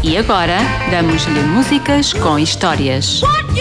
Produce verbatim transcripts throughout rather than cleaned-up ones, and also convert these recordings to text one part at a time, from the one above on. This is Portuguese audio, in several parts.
E agora, damos-lhe músicas com histórias.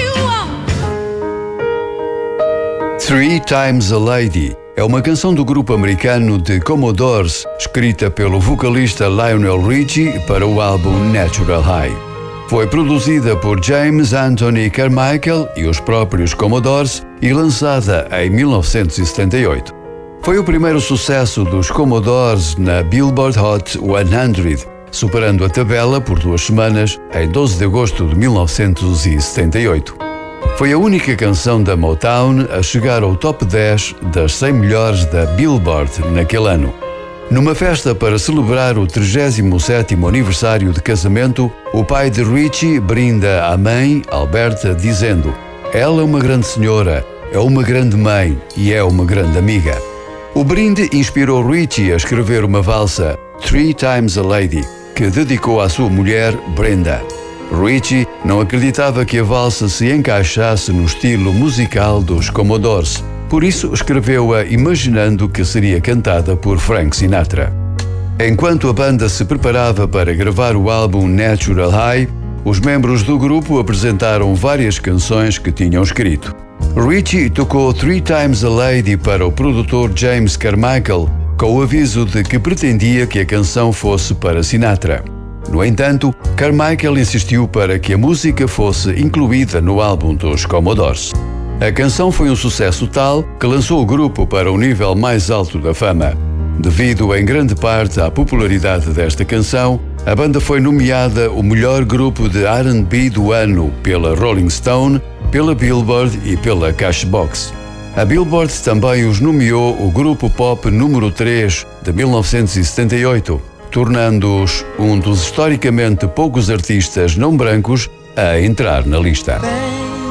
Three Times a Lady é uma canção do grupo americano The Commodores, escrita pelo vocalista Lionel Richie para o álbum Natural High. Foi produzida por James Anthony Carmichael e os próprios Commodores e lançada em mil novecentos e setenta e oito. Foi o primeiro sucesso dos Commodores na Billboard Hot cem, superando a tabela por duas semanas em doze de agosto de mil novecentos e setenta e oito. Foi a única canção da Motown a chegar ao top dez das cem melhores da Billboard naquele ano. Numa festa para celebrar o trigésimo sétimo aniversário de casamento, o pai de Richie brinda à mãe, Alberta, dizendo: "Ela é uma grande senhora, é uma grande mãe e é uma grande amiga." O brinde inspirou Richie a escrever uma valsa, Three Times a Lady, que dedicou à sua mulher, Brenda. Richie não acreditava que a valsa se encaixasse no estilo musical dos Commodores, por isso escreveu-a imaginando que seria cantada por Frank Sinatra. Enquanto a banda se preparava para gravar o álbum Natural High, os membros do grupo apresentaram várias canções que tinham escrito. Richie tocou Three Times a Lady para o produtor James Carmichael, com o aviso de que pretendia que a canção fosse para Sinatra. No entanto, Carmichael insistiu para que a música fosse incluída no álbum dos Commodores. A canção foi um sucesso tal que lançou o grupo para o nível mais alto da fama. Devido em grande parte à popularidade desta canção, a banda foi nomeada o melhor grupo de R and B do ano pela Rolling Stone, pela Billboard e pela Cashbox. A Billboard também os nomeou o grupo pop número três de mil novecentos e setenta e oito, tornando-os um dos historicamente poucos artistas não brancos a entrar na lista.